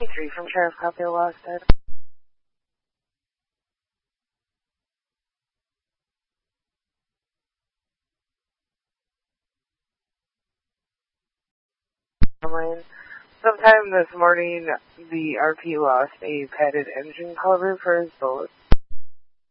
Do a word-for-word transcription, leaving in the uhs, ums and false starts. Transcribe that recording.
Three from Sheriff Copy Lost Dead. Sometime this morning, the R P lost a padded engine cover for his boat.